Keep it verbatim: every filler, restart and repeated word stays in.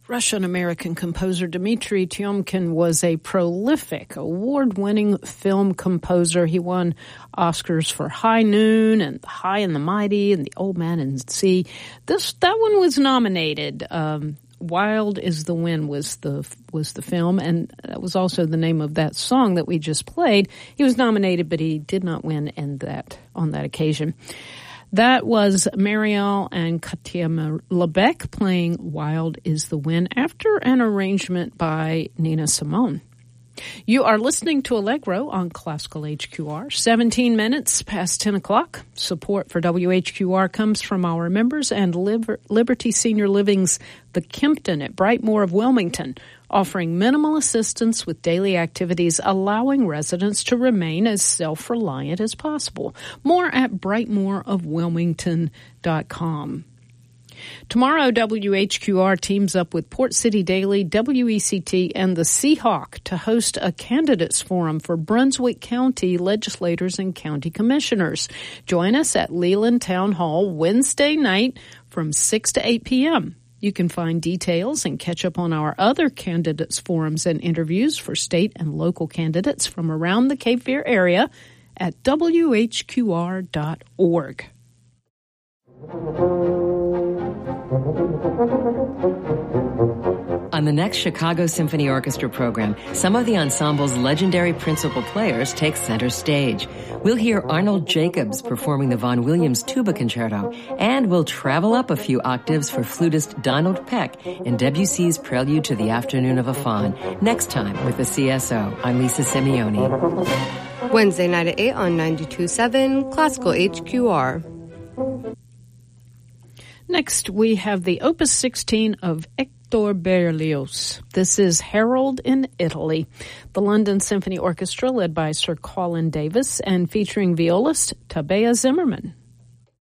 Russian-American composer Dmitri Tiomkin was a prolific, award-winning film composer. He won Oscars for High Noon and High and the Mighty and The Old Man and the Sea. This that one was nominated. Um, Wild is the Wind was the was the film, and that was also the name of that song that we just played. He was nominated, but he did not win in that on that occasion. That was Marielle and Katia Lebec playing Wild is the Wind after an arrangement by Nina Simone. You are listening to Allegro on Classical H Q R, seventeen minutes past ten o'clock. Support for W H Q R comes from our members and Liber- Liberty Senior Living's The Kimpton at Brightmoor of Wilmington, offering minimal assistance with daily activities, allowing residents to remain as self-reliant as possible. More at brightmoor of wilmington dot com. Tomorrow, W H Q R teams up with Port City Daily, W E C T, and the Seahawk to host a candidates forum for Brunswick County legislators and county commissioners. Join us at Leland Town Hall Wednesday night from six to eight p.m. You can find details and catch up on our other candidates forums and interviews for state and local candidates from around the Cape Fear area at W H Q R dot org. On the next Chicago Symphony Orchestra program, some of the ensemble's legendary principal players take center stage. We'll hear Arnold Jacobs performing the Vaughan Williams Tuba Concerto, and we'll travel up a few octaves for flutist Donald Peck in Debussy's Prelude to the Afternoon of a Faun. Next time with the C S O, I'm Lisa Simeone. Wednesday night at eight on ninety-two point seven Classical H Q R. Next, we have the Opus sixteen of Hector Berlioz. This is Harold in Italy. The London Symphony Orchestra, led by Sir Colin Davis and featuring violist Tabea Zimmerman.